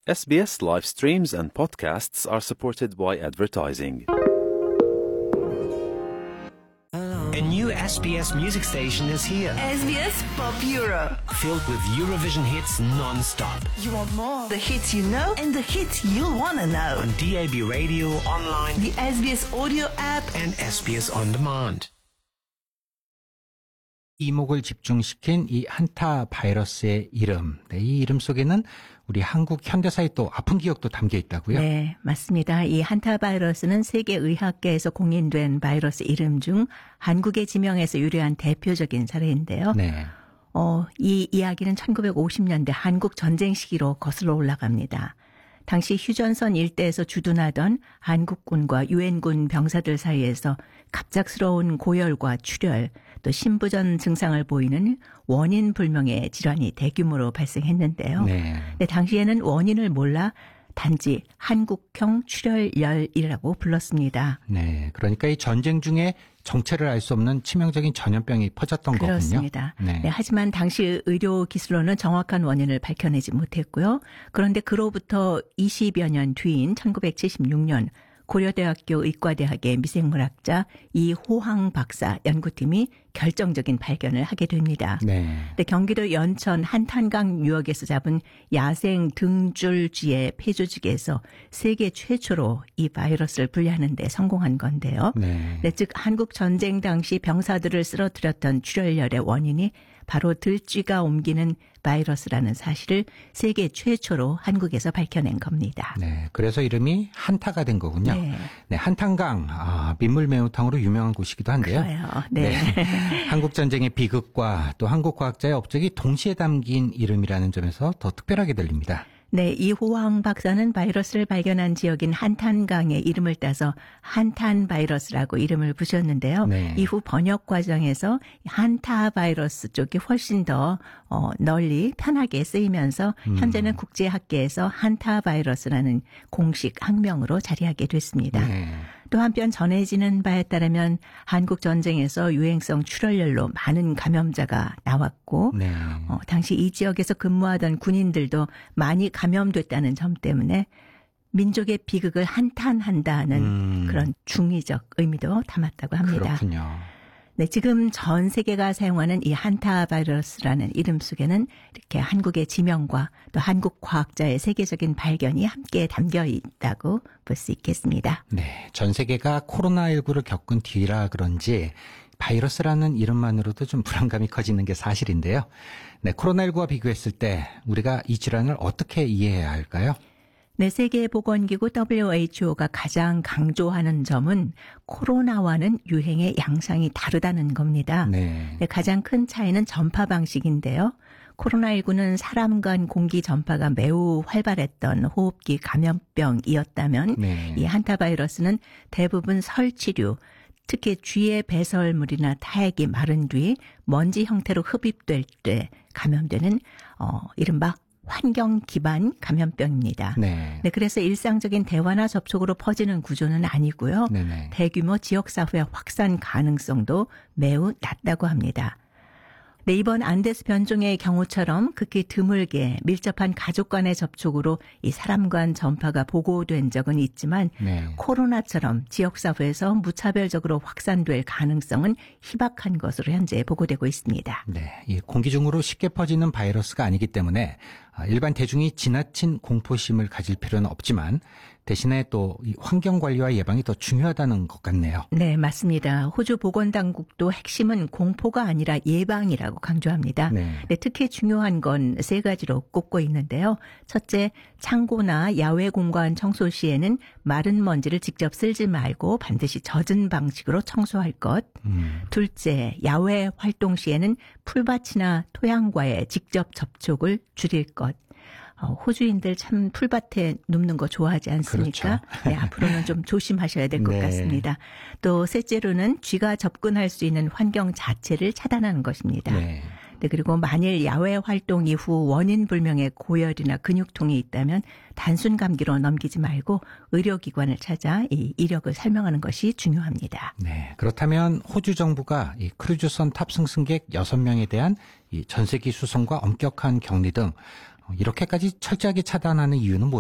SBS live streams and podcasts are supported by advertising. A new SBS music station is here. SBS Pop Euro. Filled with Eurovision hits non-stop. You want more? The hits you know and the hits you'll want to know. On DAB radio, online, The SBS audio app. and SBS On Demand. 이목을 집중시킨 이 한타 바이러스의 이름. 네, 이 이름 속에는 우리 한국 현대사의 또 아픈 기억도 담겨 있다고요? 네, 맞습니다. 이 한타 바이러스는 세계의학계에서 공인된 바이러스 이름 중 한국의 지명에서 유래한 대표적인 사례인데요. 네. 이 이야기는 1950년대 한국 전쟁 시기로 거슬러 올라갑니다. 당시 휴전선 일대에서 주둔하던 한국군과 유엔군 병사들 사이에서 갑작스러운 고열과 출혈, 또 신부전 증상을 보이는 원인 불명의 질환이 대규모로 발생했는데요. 네. 근데 당시에는 원인을 몰라 단지 한국형 출혈열이라고 불렀습니다. 네. 그러니까 이 전쟁 중에 정체를 알 수 없는 치명적인 전염병이 퍼졌던 그렇습니다. 거군요. 네. 네, 하지만 당시 의료 기술로는 정확한 원인을 밝혀내지 못했고요. 그런데 그로부터 20여 년 뒤인 1976년 고려대학교 의과대학의 미생물학자 이호황 박사 연구팀이 결정적인 발견을 하게 됩니다. 네. 근데 경기도 연천 한탄강 유역에서 잡은 야생 등줄쥐의 폐조직에서 세계 최초로 이 바이러스를 분리하는 데 성공한 건데요. 네. 네, 즉 한국 전쟁 당시 병사들을 쓰러뜨렸던 출혈열의 원인이 바로 들쥐가 옮기는 바이러스라는 사실을 세계 최초로 한국에서 밝혀낸 겁니다. 네. 그래서 이름이 한타가 된 거군요. 네. 네. 한탄강, 민물 매운탕으로 유명한 곳이기도 한데요. 그래요. 네. 한국 전쟁의 비극과 또 한국 과학자의 업적이 동시에 담긴 이름이라는 점에서 더 특별하게 들립니다. 네, 이호황 박사는 바이러스를 발견한 지역인 한탄강의 이름을 따서 한탄 바이러스라고 이름을 붙였는데요. 네. 이후 번역 과정에서 한타 바이러스 쪽이 훨씬 더 널리 편하게 쓰이면서 현재는 국제학계에서 한타 바이러스라는 공식 학명으로 자리하게 됐습니다. 네. 또 한편 전해지는 바에 따르면 한국 전쟁에서 유행성 출혈열로 많은 감염자가 나왔고 네. 당시 이 지역에서 근무하던 군인들도 많이 감염됐다는 점 때문에 민족의 비극을 한탄한다는 그런 중의적 의미도 담았다고 합니다. 그렇군요. 네, 지금 전 세계가 사용하는 이 한타 바이러스라는 이름 속에는 이렇게 한국의 지명과 또 한국 과학자의 세계적인 발견이 함께 담겨 있다고 볼 수 있겠습니다. 네, 전 세계가 코로나19를 겪은 뒤라 그런지 바이러스라는 이름만으로도 좀 불안감이 커지는 게 사실인데요. 네, 코로나19와 비교했을 때 우리가 이 질환을 어떻게 이해해야 할까요? 네, 세계보건기구 WHO가 가장 강조하는 점은 코로나와는 유행의 양상이 다르다는 겁니다. 네. 네, 가장 큰 차이는 전파 방식인데요. 코로나19는 사람 간 공기 전파가 매우 활발했던 호흡기 감염병이었다면 네. 이 한타 바이러스는 대부분 설치류, 특히 쥐의 배설물이나 타액이 마른 뒤 먼지 형태로 흡입될 때 감염되는 이른바 환경 기반 감염병입니다. 네. 네, 그래서 일상적인 대화나 접촉으로 퍼지는 구조는 아니고요. 네네. 대규모 지역사회 확산 가능성도 매우 낮다고 합니다. 네, 이번 안데스 변종의 경우처럼 극히 드물게 밀접한 가족 간의 접촉으로 이 사람 간 전파가 보고된 적은 있지만 네. 코로나처럼 지역사회에서 무차별적으로 확산될 가능성은 희박한 것으로 현재 보고되고 있습니다. 네, 이 공기 중으로 쉽게 퍼지는 바이러스가 아니기 때문에 일반 대중이 지나친 공포심을 가질 필요는 없지만 대신에 또 이 환경 관리와 예방이 더 중요하다는 것 같네요. 네, 맞습니다. 호주 보건당국도 핵심은 공포가 아니라 예방이라고 강조합니다. 네. 네, 특히 중요한 건 세 가지로 꼽고 있는데요. 첫째, 창고나 야외 공간 청소 시에는 마른 먼지를 직접 쓸지 말고 반드시 젖은 방식으로 청소할 것. 둘째, 야외 활동 시에는 풀밭이나 토양과의 직접 접촉을 줄일 것. 호주인들 참 풀밭에 눕는 거 좋아하지 않습니까? 그렇죠. 네, 앞으로는 좀 조심하셔야 될 것 네. 같습니다. 또 셋째로는 쥐가 접근할 수 있는 환경 자체를 차단하는 것입니다. 네. 네, 그리고 만일 야외 활동 이후 원인 불명의 고열이나 근육통이 있다면 단순 감기로 넘기지 말고 의료기관을 찾아 이 이력을 설명하는 것이 중요합니다. 네. 그렇다면 호주 정부가 이 크루즈선 탑승 승객 6명에 대한 이 전세기 수송과 엄격한 격리 등 이렇게까지 철저하게 차단하는 이유는